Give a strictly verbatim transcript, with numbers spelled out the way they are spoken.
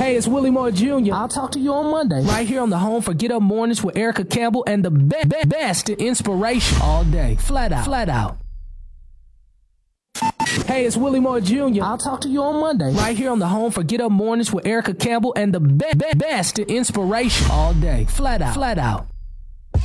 Hey, it's Willie Moore Junior I'll talk to you on Monday, right here on the home for Get Up Mornings with Erica Campbell and the be- be- best in inspiration all day. Flat out, flat out. Hey, it's Willie Moore Junior I'll talk to you on Monday, right here on the home for Get Up Mornings with Erica Campbell and the be- be- best in inspiration all day. Flat out, flat out.